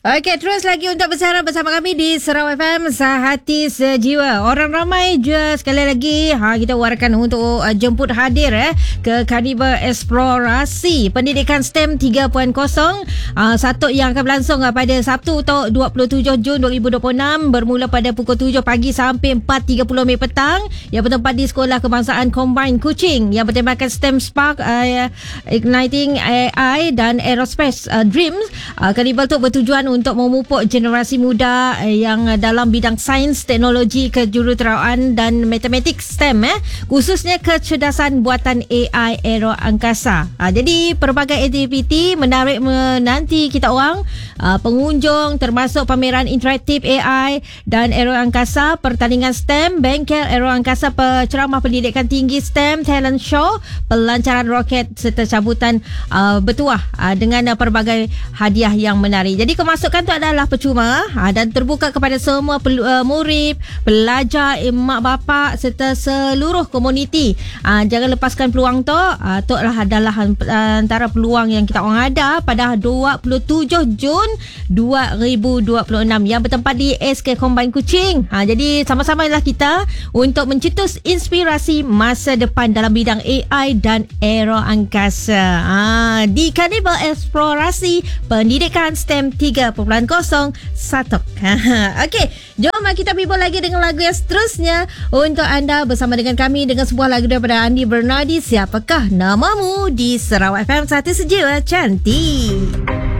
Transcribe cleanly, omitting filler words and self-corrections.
Okey, terus lagi untuk bersama kami di Sarawak FM Sehati Sejiwa. Orang ramai je sekali lagi kita warakan untuk jemput hadir ke Karnival Eksplorasi Pendidikan STEM 3.0 satu yang akan berlangsung pada Sabtu 27 Jun 2026 bermula pada pukul 7 pagi sampai 4.30 petang yang bertempat di Sekolah Kebangsaan Combine Kuching yang bertemakan STEM Spark Igniting AI dan Aerospace Dreams. Karnival tu bertujuan untuk memupuk generasi muda yang dalam bidang sains, teknologi, kejuruteraan dan matematik STEM khususnya kecerdasan buatan AI aero angkasa. Jadi pelbagai aktiviti menarik menanti kita orang pengunjung, termasuk pameran interaktif AI dan aero angkasa, pertandingan STEM, bengkel aero angkasa, ceramah pendidikan tinggi STEM, talent show, pelancaran roket serta cabutan bertuah dengan pelbagai hadiah yang menarik. Jadi kemasukan tu adalah percuma dan terbuka kepada semua murid, pelajar, mak bapak serta seluruh komuniti. Jangan lepaskan peluang tu. Tu adalah antara peluang yang kita orang ada pada 27 Jun 2026 yang bertempat di SK Combine Kuching. Jadi sama-samalah kita untuk mencetus inspirasi masa depan dalam bidang AI dan aero angkasa di Karnival Eksplorasi Pendidikan STEM 3.0 satu. Okey, jom kita bibul lagi dengan lagu yang seterusnya untuk anda bersama dengan kami dengan sebuah lagu daripada Andi Bernardi. Siapakah namamu di Sarawak FM Sehati Sejiwa Cantik.